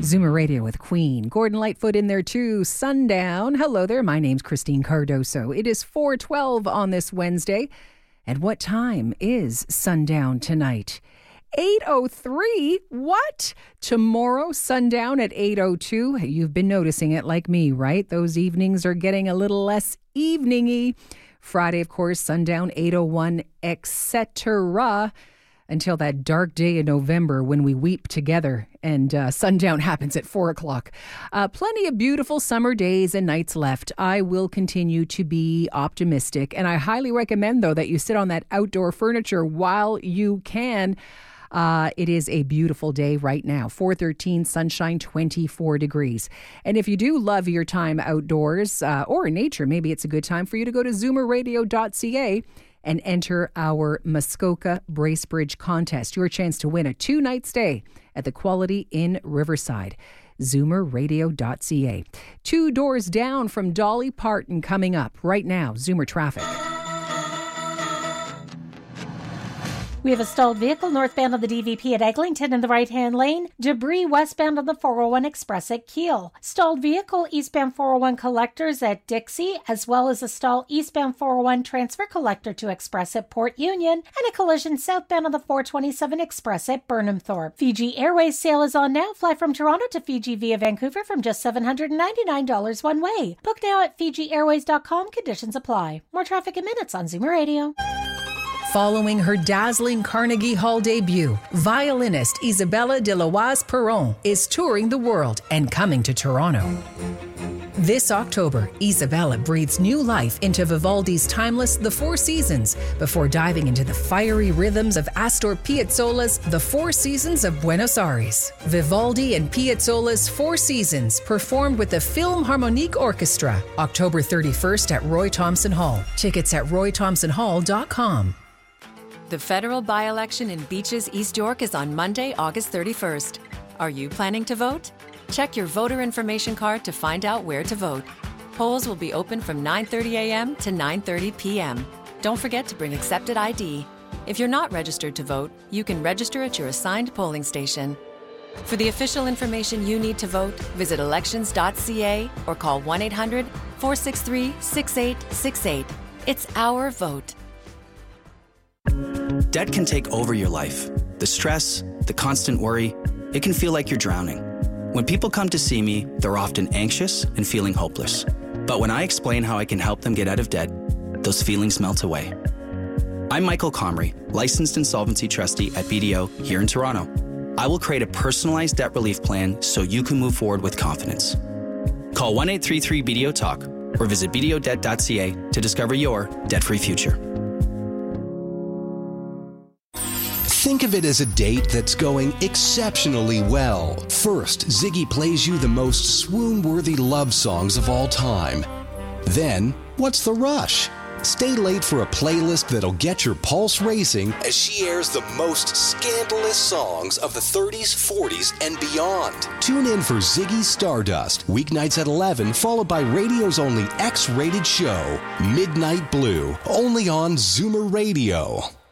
Zoomer Radio with Queen. Gordon Lightfoot in there too. Sundown. Hello there. My name's Christine Cardoso. It is 4:12 on this Wednesday. And what time is sundown tonight? 8:03? What? Tomorrow, sundown at 8:02. You've been noticing it like me, right? Those evenings are getting a little less evening-y. Friday, of course, sundown 8:01, etc. Until that dark day in November when we weep together and sundown happens at 4 o'clock. Plenty of beautiful summer days and nights left. I will continue to be optimistic, and I highly recommend, though, that you sit on that outdoor furniture while you can. It is a beautiful day right now. 4:13, sunshine, 24 degrees. And if you do love your time outdoors or in nature, maybe it's a good time for you to go to zoomerradio.ca and enter our Muskoka Bracebridge contest. Your chance to win a 2-night stay at the Quality Inn Riverside. Zoomerradio.ca. 2 doors down from Dolly Parton coming up right now. Zoomer traffic. We have a stalled vehicle northbound of the DVP at Eglinton in the right-hand lane. Debris westbound of the 401 Express at Kiel. Stalled vehicle eastbound 401 collectors at Dixie, as well as a stall eastbound 401 transfer collector to Express at Port Union, and a collision southbound of the 427 Express at Burnhamthorpe. Fiji Airways sale is on now. Fly from Toronto to Fiji via Vancouver from just $799 one way. Book now at FijiAirways.com. Conditions apply. More traffic in minutes on Zoomer Radio. Following her dazzling Carnegie Hall debut, violinist Isabella de Loise-Perron is touring the world and coming to Toronto. This October, Isabella breathes new life into Vivaldi's timeless The Four Seasons before diving into the fiery rhythms of Astor Piazzolla's The Four Seasons of Buenos Aires. Vivaldi and Piazzolla's Four Seasons performed with the Philharmonic Orchestra, October 31st at Roy Thomson Hall. Tickets at roythomsonhall.com. The federal by-election in Beaches, East York is on Monday, August 31st. Are you planning to vote? Check your voter information card to find out where to vote. Polls will be open from 9:30 a.m. to 9:30 p.m. Don't forget to bring accepted ID. If you're not registered to vote, you can register at your assigned polling station. For the official information you need to vote, visit elections.ca or call 1-800-463-6868. It's our vote. Debt can take over your life. The stress, the constant worry, it can feel like you're drowning. When people come to see me, they're often anxious and feeling hopeless. But when I explain how I can help them get out of debt, those feelings melt away. I'm Michael Comrie, licensed insolvency trustee at BDO here in Toronto. I will create a personalized debt relief plan so you can move forward with confidence. Call 1-833-BDO-TALK or visit bdodebt.ca to discover your debt-free future. Think of it as a date that's going exceptionally well. First, Ziggy plays you the most swoon-worthy love songs of all time. Then, what's the rush? Stay late for a playlist that'll get your pulse racing as she airs the most scandalous songs of the 30s, 40s, and beyond. Tune in for Ziggy Stardust, weeknights at 11, followed by radio's only X-rated show, Midnight Blue, only on Zoomer Radio.